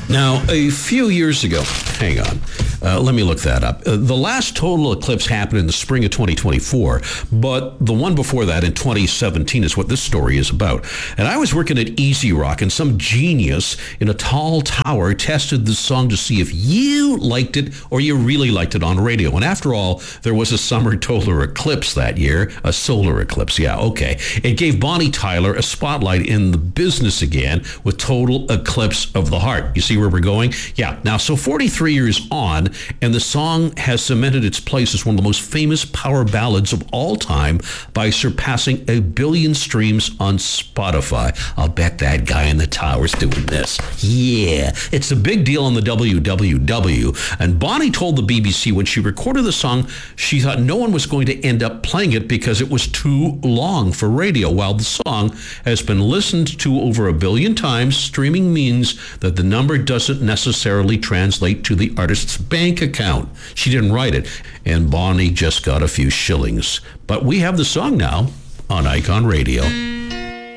Now, a few years ago, hang on, let me look that up. The last total eclipse happened in the spring of 2024, but the one before that in 2017 is what this story is about. And I was working at Easy Rock, and some genius in a tall tower tested the song to see if you liked it or you really liked it on radio. And after all, there was a summer total eclipse that year, a solar eclipse. Yeah, okay. It gave Bonnie Tyler a spotlight in the business again with Total Eclipse of the Heart. You see where we're going? Yeah. Now, so 43 years on, and the song has cemented its place as one of the most famous power ballads of all time by surpassing 1 billion streams on Spotify. I'll bet that guy in the tower's doing this. Yeah. It's a big deal on the WWW. And Bonnie told the BBC when she recorded the song, she thought no one was going to end up playing it because it was too long for radio. While the song has been listened to over 1 billion times, streaming means that the number doesn't necessarily translate to the artist's bank account. She didn't write it, and Bonnie just got a few shillings. But we have the song now on Icon Radio.